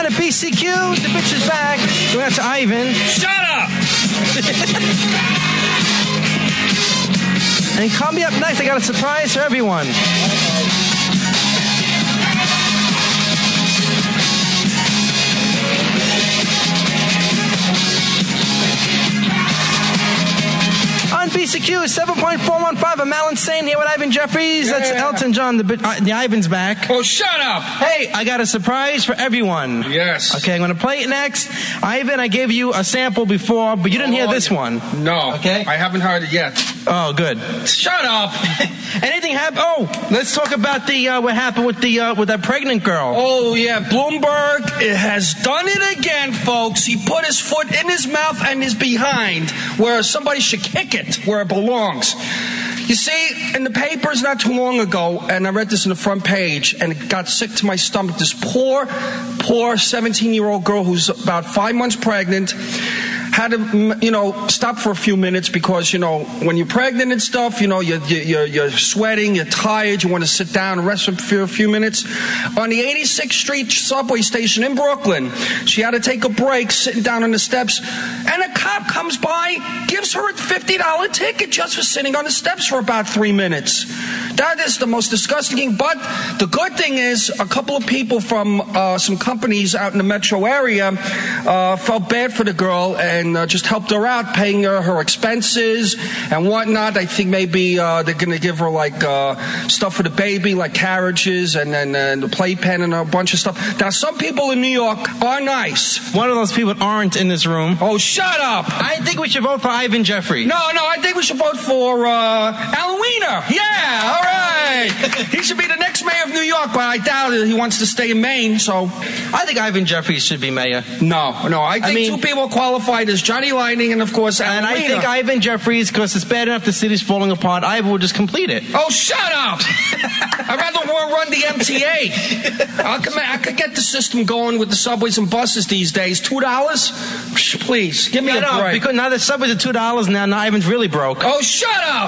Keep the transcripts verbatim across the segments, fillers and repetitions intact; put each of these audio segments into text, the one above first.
on at B C Q. The bitch is back. Going out to Ivan. Shut up! And coming up next, I got a surprise for everyone. On B C Q, seven point four one five. I'm Alan Sane here with Ivan Jeffries. That's Yeah. Elton John. The, uh, the Ivan's back. Oh, shut up! Hey, I got a surprise for everyone. Yes. Okay, I'm going to play it next. Ivan, I gave you a sample before, but you didn't hear this one. No. Okay. I haven't heard it yet. Oh, good. Shut up! Anything happened? Oh, let's talk about the uh, what happened with the uh, with that pregnant girl. Oh, yeah. Bloomberg has done it again, folks. He put his foot in his mouth and his behind where somebody should kick it, where it belongs. You see, in the papers not too long ago, and I read this in the front page, and it got sick to my stomach, this poor, poor seventeen-year-old girl who's about five months pregnant had to, you know, stop for a few minutes because, you know, when you're pregnant and stuff, you know, you're, you're, you're sweating, you're tired, you want to sit down and rest for a few minutes. On the eighty-sixth Street subway station in Brooklyn, she had to take a break sitting down on the steps, and a cop comes by, gives her a fifty dollars ticket just for sitting on the steps for about three minutes. That is the most disgusting thing, but the good thing is a couple of people from uh, some companies out in the metro area uh, felt bad for the girl and And uh, just helped her out, paying her her expenses and whatnot. I think maybe uh, they're going to give her like uh, stuff for the baby, like carriages and then uh, the playpen and a bunch of stuff. Now, some people in New York are nice. One of those people aren't in this room. Oh, shut up! I think we should vote for Ivan Jeffries. No, no, I think we should vote for uh, Alan Wiener. Yeah, all right. He should be the next mayor of New York, but I doubt it. He wants to stay in Maine, so I think Ivan Jeffries should be mayor. No, no, I think I mean, two people qualified as Johnny Lightning and, of course, Alan And I Wiener. think Ivan Jeffries, because it's bad enough the city's falling apart, Ivan will just complete it. Oh, shut up! I'd rather want to run the M T A. I could, I could get the system going with the subways and buses these days. Two dollars? Please, give me No, a no, break. because now the subways are two dollars now. Now Ivan's really broke. Oh, shut up!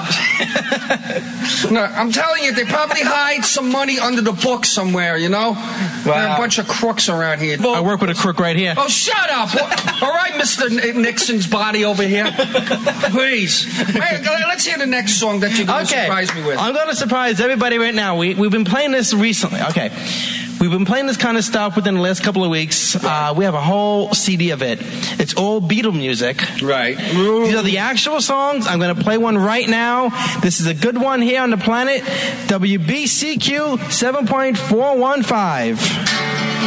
No, I'm telling you, they probably hide some money under the book somewhere, you know? There are a bunch of crooks around here. I work with a crook right here. Oh, shut up! All right, Mister N- Nixon's body over here. Please. Hey, let's hear the next song that you're going to Okay, surprise me with. I'm going to surprise everybody right now. We, we've been playing this recently. Okay. We've been playing this kind of stuff within the last couple of weeks. Uh, we have a whole C D of it. It's all Beatle music. Right. These are the actual songs. I'm going to play one right now. This is a good one here on the planet. W B C Q seven point four one five.